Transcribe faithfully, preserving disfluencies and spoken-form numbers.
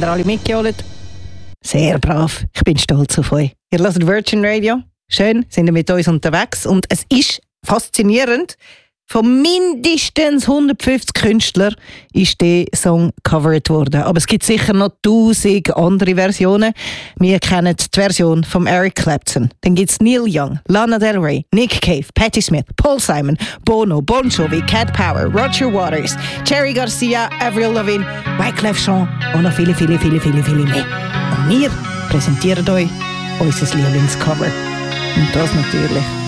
ihr alle mitgeholt? Sehr brav. Ich bin stolz auf euch. Ihr hört Virgin Radio. Schön, sind ihr mit uns unterwegs. Und es ist faszinierend. Von mindestens hundertfünfzig Künstlern ist der Song covered worden. Aber es gibt sicher noch tausend andere Versionen. Wir kennen die Version von Eric Clapton. Dann gibt es Neil Young, Lana Del Rey, Nick Cave, Patti Smith, Paul Simon, Bono, Bon Jovi, Cat Power, Roger Waters, Jerry Garcia, Avril Lavigne, Wyclef Jean und noch viele, viele, viele, viele, viele mehr. Und wir präsentieren euch unser Lieblingscover. Und das natürlich